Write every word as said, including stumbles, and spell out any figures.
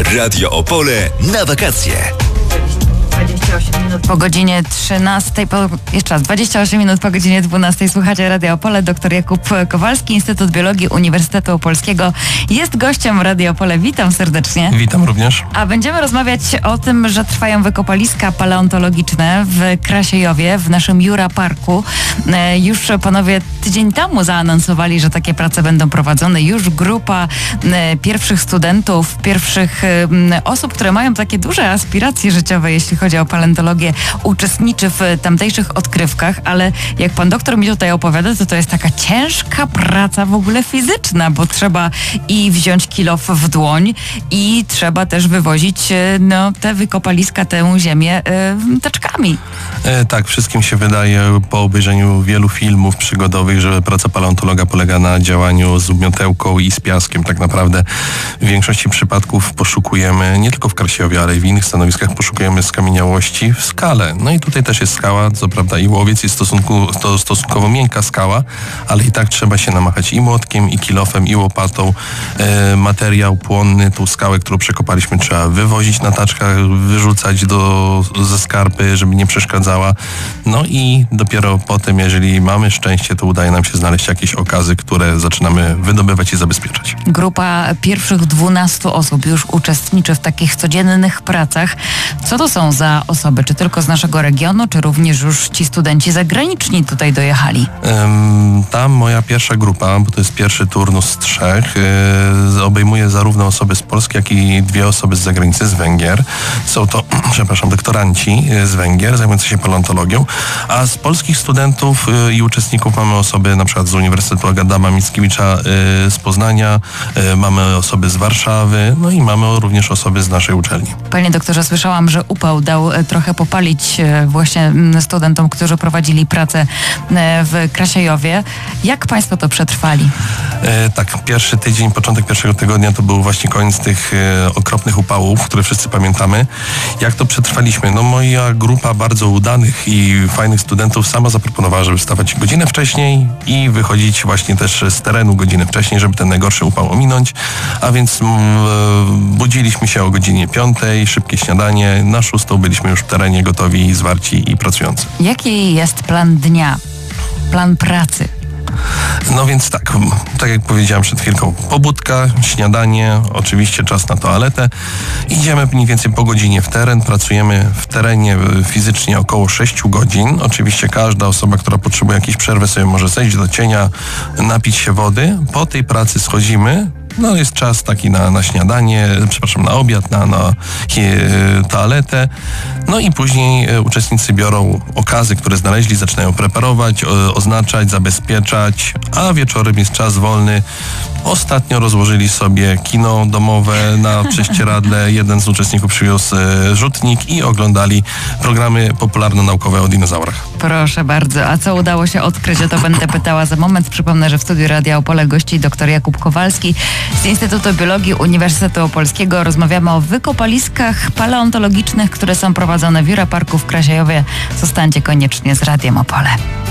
Radio Opole na wakacje. dwadzieścia osiem minut po godzinie trzynastej, po, jeszcze raz, dwadzieścia osiem minut po godzinie dwunastej. Słuchacie Radio Opole. Doktor Jakub Kowalski, Instytut Biologii Uniwersytetu Opolskiego jest gościem Radio Opole. Witam serdecznie. Witam również. A będziemy rozmawiać o tym, że trwają wykopaliska paleontologiczne w Krasiejowie, w naszym Jura Parku. E, już panowie tydzień temu zaanonsowali, że takie prace będą prowadzone. Już grupa e, pierwszych studentów, pierwszych e, osób, które mają takie duże aspiracje życiowe, jeśli chodzi o paleontologię, uczestniczy w tamtejszych odkrywkach, ale jak pan doktor mi tutaj opowiada, to to jest taka ciężka praca w ogóle fizyczna, bo trzeba i wziąć kilof w dłoń i trzeba też wywozić no, te wykopaliska, tę ziemię y, taczkami. E, tak, wszystkim się wydaje po obejrzeniu wielu filmów przygodowych, że praca paleontologa polega na działaniu z miotełką i z piaskiem. Tak naprawdę w większości przypadków poszukujemy, nie tylko w Krasiejowie, ale i w innych stanowiskach poszukujemy skamieniałości w skale. No i tutaj też jest skała, co prawda i łowiec jest stosunku, to stosunkowo miękka skała, ale i tak trzeba się namachać i młotkiem, i kilofem, i łopatą. E, materiał płonny, tą skałę, którą przekopaliśmy, trzeba wywozić na taczkach, wyrzucać do, ze skarpy, żeby nie przeszkadzała. No i dopiero potem, jeżeli mamy szczęście, to udaje nam się znaleźć jakieś okazy, które zaczynamy wydobywać i zabezpieczać. Grupa pierwszych dwunastu osób już uczestniczy w takich codziennych pracach. Co to są za osoby? Czy tylko z naszego regionu, czy również już ci studenci zagraniczni tutaj dojechali? Um, ta moja pierwsza grupa, bo to jest pierwszy turnus z trzech, yy, obejmuje zarówno osoby z Polski, jak i dwie osoby z zagranicy, z Węgier. Są to, przepraszam, doktoranci z Węgier, zajmujący się paleontologią, a z polskich studentów yy, i uczestników mamy osoby na przykład z Uniwersytetu Adama Mickiewicza yy, z Poznania, yy, mamy osoby z Warszawy, no i mamy również osoby z naszej uczelni. Panie doktorze, słyszałam, że upał dał trochę popalić właśnie studentom, którzy prowadzili pracę w Krasiejowie. Jak państwo to przetrwali? E, tak, pierwszy tydzień, początek pierwszego tygodnia to był właśnie koniec tych e, okropnych upałów, które wszyscy pamiętamy. Jak to przetrwaliśmy? No moja grupa bardzo udanych i fajnych studentów sama zaproponowała, żeby wstawać godzinę wcześniej i wychodzić właśnie też z terenu godzinę wcześniej, żeby ten najgorszy upał ominąć. A więc m, budziliśmy się o godzinie piątej, szybkie śniadanie, na szóstą byliśmy już w terenie gotowi, zwarci i pracujący. Jaki jest plan dnia, plan pracy? No więc tak, tak jak powiedziałem przed chwilką, pobudka, śniadanie, oczywiście czas na toaletę. Idziemy mniej więcej po godzinie w teren, pracujemy w terenie fizycznie około sześciu godzin. Oczywiście każda osoba, która potrzebuje jakiejś przerwy, sobie może zejść do cienia, napić się wody. Po tej pracy schodzimy. No jest czas taki na, na śniadanie, przepraszam, na obiad, na, na he, toaletę. No i później e, uczestnicy biorą okazy, które znaleźli, zaczynają preparować, o, oznaczać, zabezpieczać, a wieczorem jest czas wolny. Ostatnio rozłożyli sobie kino domowe na prześcieradle. Jeden z uczestników przywiózł e, rzutnik i oglądali programy popularno-naukowe o dinozaurach. Proszę bardzo. A co udało się odkryć? O to będę pytała za moment. Przypomnę, że w studiu Radia Opole gości dr Jakub Kowalski z Instytutu Biologii Uniwersytetu Opolskiego. Rozmawiamy o wykopaliskach paleontologicznych, które są prowadzone w Jura Parku w Krasiejowie. Zostańcie koniecznie z Radiem Opole.